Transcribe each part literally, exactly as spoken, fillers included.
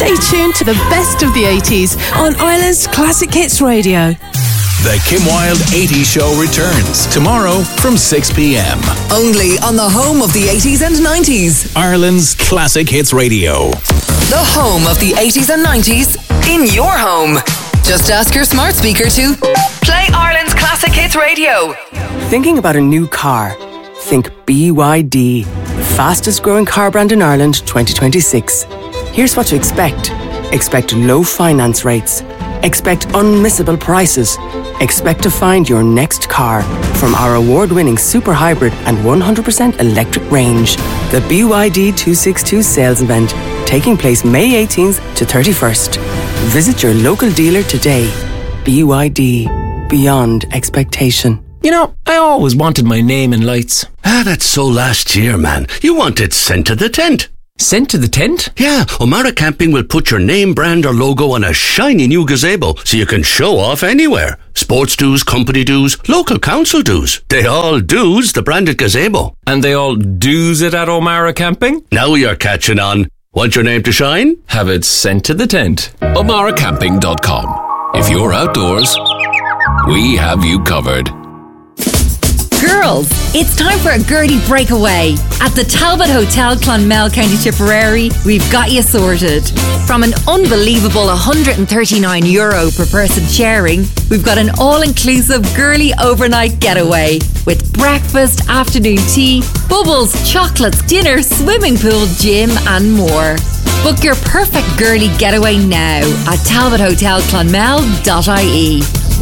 Stay tuned to the best of the eighties on Ireland's Classic Hits Radio. The Kim Wilde eighties Show returns tomorrow from six p.m. Only on the home of the eighties and nineties. Ireland's Classic Hits Radio. The home of the eighties and nineties in your home. Just ask your smart speaker to play Ireland's Classic Hits Radio. Thinking about a new car? Think B Y D, the fastest growing car brand in Ireland twenty twenty-six. Here's what to expect. Expect low finance rates. Expect unmissable prices. Expect to find your next car from our award-winning super hybrid and one hundred percent electric range. The B Y D two sixty-two sales event, taking place May eighteenth to thirty-first. Visit your local dealer today. B Y D, beyond expectation. You know, I always wanted my name in lights. Ah, that's so last year, man. You want it sent to the tent. Sent to the tent? Yeah, O'Mara Camping will put your name, brand or logo on a shiny new gazebo so you can show off anywhere. Sports dues, company dues, local council dues. They all dues the branded gazebo. And they all dues it at O'Mara Camping? Now you're catching on. Want your name to shine? Have it sent to the tent. O'Mara Camping dot com. If you're outdoors, we have you covered. Girls, it's time for a girly breakaway. At the Talbot Hotel, Clonmel, County Tipperary, we've got you sorted. From an unbelievable one hundred thirty-nine euro per person sharing, we've got an all-inclusive girly overnight getaway with breakfast, afternoon tea, bubbles, chocolates, dinner, swimming pool, gym and more. Book your perfect girly getaway now at talbot hotel clonmel dot I E.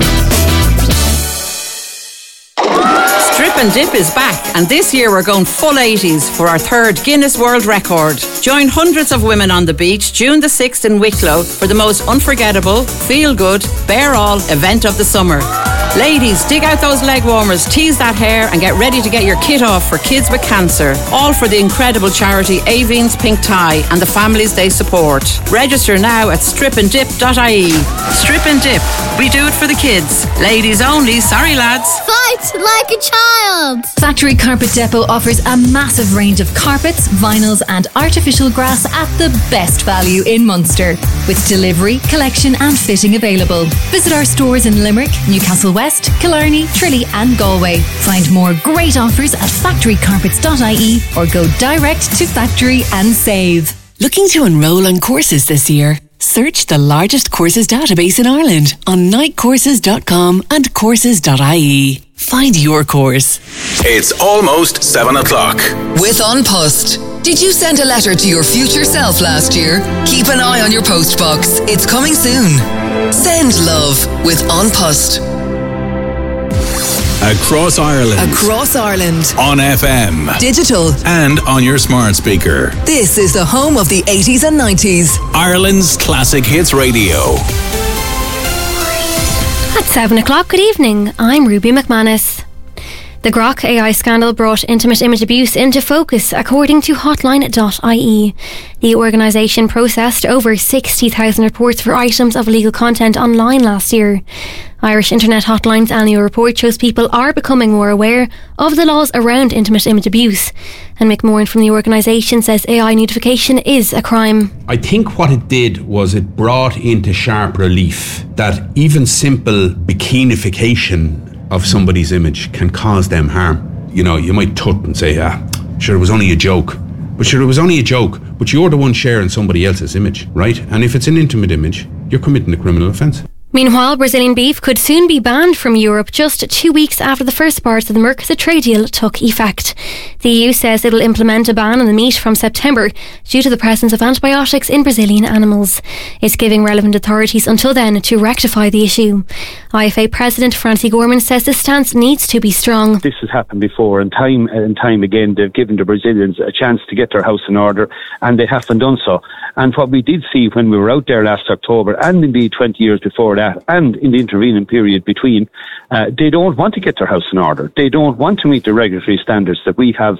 Strip and Dip is back, and this year we're going full eighties for our third Guinness World Record. Join hundreds of women on the beach June the sixth in Wicklow for the most unforgettable, feel-good, bear-all event of the summer. Ladies, dig out those leg warmers, tease that hair and get ready to get your kit off for kids with cancer. All for the incredible charity Aveen's Pink Tie and the families they support. Register now at strip and dip dot I E. Strip and Dip. We do it for the kids. Ladies only, sorry lads. Fight like a child. Factory Carpet Depot offers a massive range of carpets, vinyls and artificial grass at the best value in Munster, with delivery, collection and fitting available. Visit our stores in Limerick, Newcastle West, Killarney, Tralee and Galway. Find more great offers at factory carpets dot I E or go direct to factory and save. Looking to enrol on courses this year? Search the largest courses database in Ireland on night courses dot com and courses dot I E. Find your course. It's almost seven o'clock. With An Post. Did you send a letter to your future self last year? Keep an eye on your post box. It's coming soon. Send love with An Post. Across Ireland. Across Ireland. On F M. Digital. And on your smart speaker. This is the home of the eighties and nineties. Ireland's Classic Hits Radio. At seven o'clock, good evening. I'm Ruby McManus. The Grok A I scandal brought intimate image abuse into focus, according to hotline dot I E. The organisation processed over sixty thousand reports for items of illegal content online last year. Irish Internet Hotline's annual report shows people are becoming more aware of the laws around intimate image abuse. And Mick Moran from the organisation says A I nudification is a crime. I think what it did was it brought into sharp relief that even simple bikinification of somebody's image can cause them harm. You know, you might tut and say, ah, sure, it was only a joke. But sure, it was only a joke, but you're the one sharing somebody else's image, right? And if it's an intimate image, you're committing a criminal offence. Meanwhile, Brazilian beef could soon be banned from Europe just two weeks after the first parts of the Mercosur trade deal took effect. The E U says it'll implement a ban on the meat from September due to the presence of antibiotics in Brazilian animals. It's giving relevant authorities until then to rectify the issue. I F A President Francie Gorman says the stance needs to be strong. This has happened before, and time and time again they've given the Brazilians a chance to get their house in order, and they haven't done so. And what we did see when we were out there last October, and indeed twenty years before that, and in the intervening period between, uh, they don't want to get their house in order. They don't want to meet the regulatory standards that we have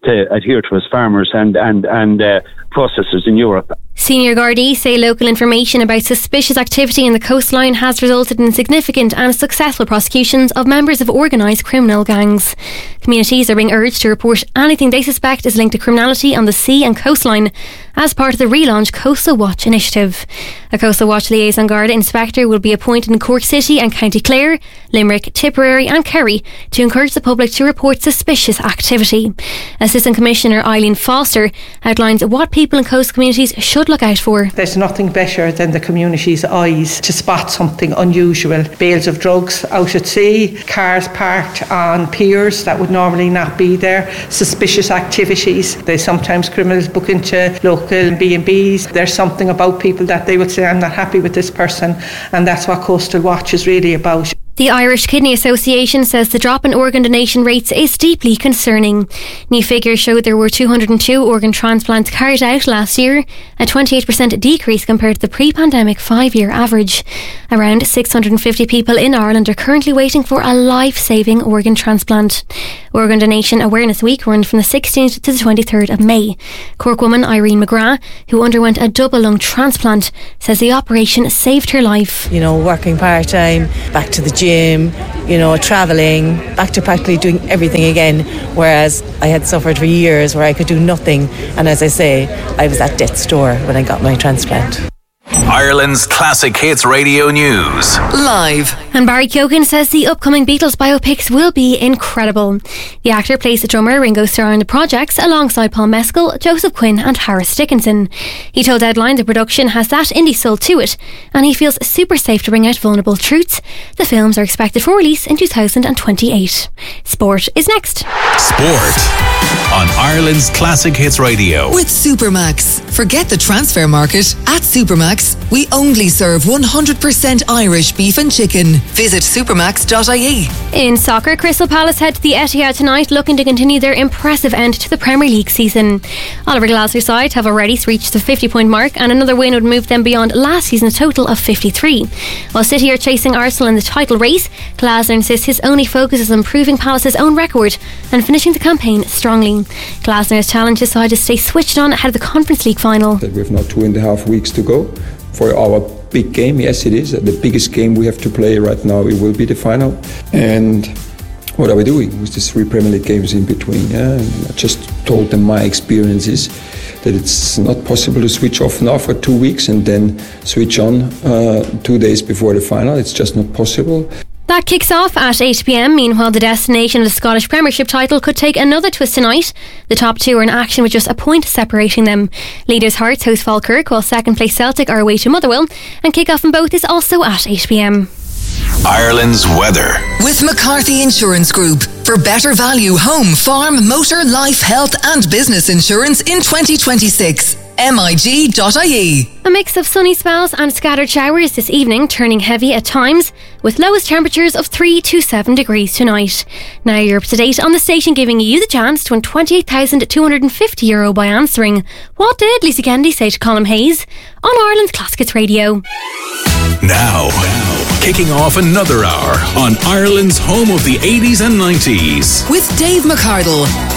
to adhere to as farmers and and and uh, processors in Europe. Senior Gardaí say local information about suspicious activity in the coastline has resulted in significant and successful prosecutions of members of organised criminal gangs. Communities are being urged to report anything they suspect is linked to criminality on the sea and coastline as part of the relaunched Coastal Watch initiative. A Coastal Watch liaison Garda inspector will be appointed in Cork City and County Clare, Limerick, Tipperary and Kerry to encourage the public to report suspicious activity. Assistant Commissioner Eileen Foster outlines what people in coastal communities should look out for. There's nothing better than the community's eyes to spot something unusual. Bales of drugs out at sea, cars parked on piers that would normally not be there, suspicious activities. They sometimes criminals book into local B and B's. There's something about people that they would say, I'm not happy with this person, and that's what Coastal Watch is really about. The Irish Kidney Association says the drop in organ donation rates is deeply concerning. New figures showed there were two hundred two organ transplants carried out last year, a twenty-eight percent decrease compared to the pre-pandemic five-year average. Around six hundred fifty people in Ireland are currently waiting for a life-saving organ transplant. Organ Donation Awareness Week runs from the sixteenth to the twenty-third of May. Cork woman Irene McGrath, who underwent a double lung transplant, says the operation saved her life. You know, working part-time, back to the gym. Gym, you know, travelling, back to practically doing everything again, whereas I had suffered for years where I could do nothing, and as I say, I was at death's door when I got my transplant. Ireland's Classic Hits Radio News. Live. And Barry Keoghan says the upcoming Beatles biopics will be incredible. The actor plays the drummer Ringo Starr in the projects alongside Paul Mescal, Joseph Quinn and Harris Dickinson. He told Deadline the production has that indie soul to it and he feels super safe to bring out vulnerable truths. The films are expected for release in two thousand twenty-eight. Sport is next. Sport on Ireland's Classic Hits Radio. With Supermax. Forget the transfer market. At Supermax, we only serve one hundred percent Irish beef and chicken. Visit supermax dot I E. In soccer, Crystal Palace head to the Etihad tonight looking to continue their impressive end to the Premier League season. Oliver Glasner's side have already reached the fifty point mark and another win would move them beyond last season's total of fifty-three. While City are chasing Arsenal in the title race, Glasner insists his only focus is on improving Palace's own record and finishing the campaign strongly. Glasner has challenged his side to stay switched on ahead of the Conference League final. We have now two and a half weeks to go for our big game. Yes, it is the biggest game we have to play right now. It will be the final. And what are we doing with these three Premier League games in between? Yeah, I just told them my experiences that it's not possible to switch off now for two weeks and then switch on uh, two days before the final. It's just not possible. That kicks off at eight p.m. Meanwhile, the destination of the Scottish Premiership title could take another twist tonight. The top two are in action with just a point separating them. Leaders Hearts host Falkirk, while second place Celtic are away to Motherwell, and kick-off in both is also at eight p.m. Ireland's weather. With McCarthy Insurance Group. For better value home, farm, motor, life, health and business insurance in twenty twenty-six. M I G dot I E. A mix of sunny spells and scattered showers this evening, turning heavy at times, with lowest temperatures of three to seven degrees tonight. Now you're up to date on the station, giving you the chance to win twenty-eight thousand two hundred fifty euro by answering what did Lisa Kennedy say to Colin Hayes on Ireland's Classic Hits Radio. Now, now, kicking off another hour on Ireland's home of the eighties and nineties. With Dave McCardle.